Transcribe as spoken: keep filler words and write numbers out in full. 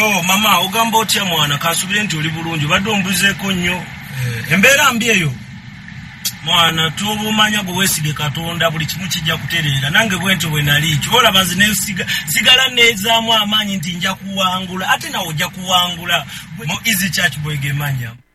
Yo mama ogamba otya mwana kasubire nti oli bulungi badde ombuzeeko nnyo embeera mbi eyo mwana tubumanya gwe weesige Katonda buli kimu kijja kutereera nange bwento bwe nali kibola banzi ne siga sigala neezaamu amaanyi nti nja kuwangula ate nawo ojja kuwangula mu Easy Church Boy Gemanya.